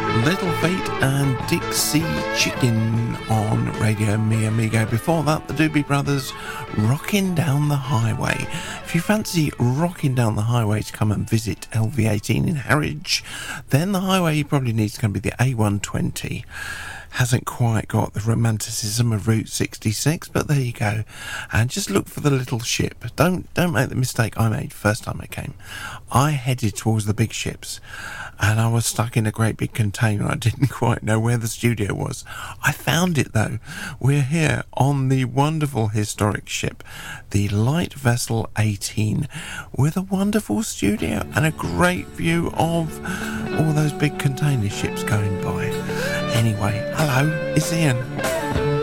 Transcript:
Little Feat and Dixie Chicken on Radio Mi Amigo. Before that, the Doobie Brothers, Rocking Down the Highway. If you fancy rocking down the highway to come and visit LV18 in Harwich, then the highway you probably need is going to be the A120. Hasn't quite got the romanticism of Route 66, but there you go. And just look for the little ship. Don't make the mistake I made first time I came. I headed towards the big ships, and I was stuck in a great big container. I didn't quite know where the studio was. I found it though. We're here on the wonderful historic ship, the Light Vessel 18, with a wonderful studio and a great view of all those big container ships going by. Anyway, hello, it's Ian.